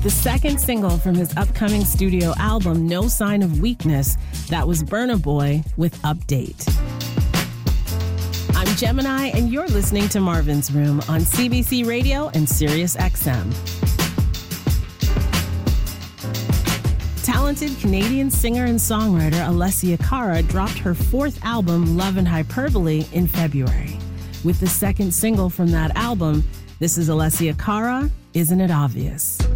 The second single from his upcoming studio album, No Sign of Weakness, that was Burna Boy with Update. I'm Gemini, and you're listening to Marvin's Room on CBC Radio and Sirius XM. Talented Canadian singer and songwriter Alessia Cara dropped her fourth album, Love and Hyperbole, in February. With the second single from that album, this is Alessia Cara, Isn't It Obvious?